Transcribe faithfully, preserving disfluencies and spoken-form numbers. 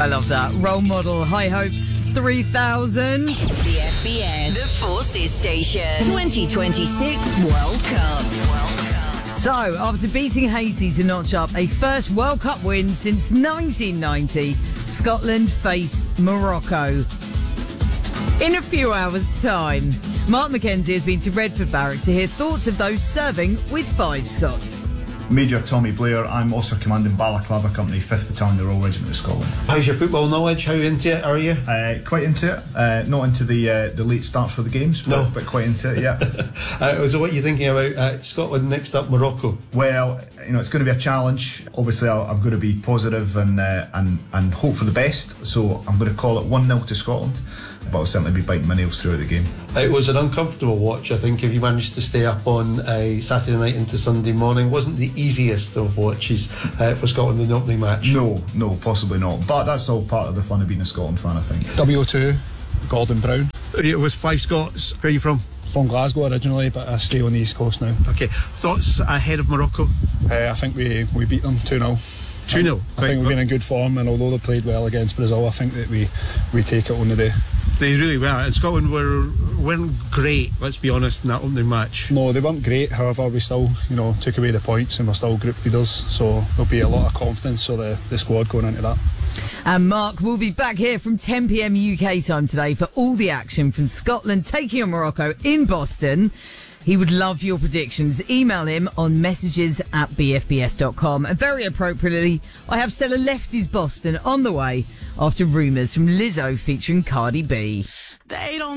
I love that. Role model, High Hopes three thousand. The F B S, the Forces Station, twenty twenty-six World Cup. World Cup. So, after beating Haiti to notch up a first World Cup win since nineteen ninety, Scotland face Morocco in a few hours' time. Mark Mackenzie has been to Redford Barracks to hear thoughts of those serving with Five Scots. Major Tommy Blair. I'm also commanding Balaclava Company, fifth Battalion, the Royal Regiment of Scotland. How's your football knowledge? How into it are you? Uh, quite into it. Uh, not into the uh, the late starts for the games, but, No. but quite into it, yeah. uh, so what are you thinking about uh, Scotland next up, Morocco? Well, you know, it's going to be a challenge. Obviously, I'll, I'm going to be positive and, uh, and, and hope for the best, so I'm going to call it one nil to Scotland, but I'll certainly be biting my nails throughout the game. It was an uncomfortable watch, I think, if you managed to stay up on a Saturday night into Sunday morning. Wasn't the easiest of watches uh, for Scotland in the opening match. No, no, possibly not. But that's all part of the fun of being a Scotland fan, I think. W O two, Gordon Brown. It was Five Scots. Where are you from? From Glasgow originally, but I stay on the East Coast now. Okay, thoughts ahead of Morocco? Uh, I think we, we beat them two nil. two nil? I think we've been in good form, and although they played well against Brazil, I think that we, we take it on the day. They really were. And Scotland were, weren't great, let's be honest, in that opening match. No, they weren't great. However, we still, you know, took away the points, and we're still group leaders. So there'll be a lot of confidence for the, the squad going into that. And Mark will be back here from ten p.m. U K time today for all the action from Scotland taking on Morocco in Boston. He would love your predictions. Email him on messages at b f b s dot com. And very appropriately, I have Stella Lefty's Boston on the way after rumours from Lizzo featuring Cardi B. They don't